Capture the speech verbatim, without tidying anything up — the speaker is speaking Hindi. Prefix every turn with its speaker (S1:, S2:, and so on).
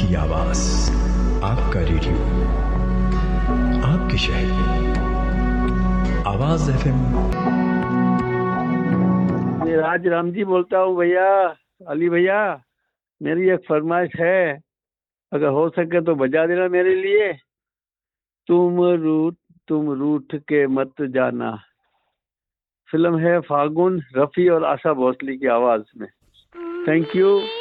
S1: आपकी आवाज, आपका रेडियो, आपके शहर, आवाज एफएम।
S2: मैं राज राम जी बोलता हूँ भैया, अली भैया। मेरी एक फरमाइश है, अगर हो सके तो बजा देना मेरे लिए। तुम रूठ तुम रूठ के मत जाना। फिल्म है फागुन, रफ़ी और आशा भोसले की आवाज में। Thank you.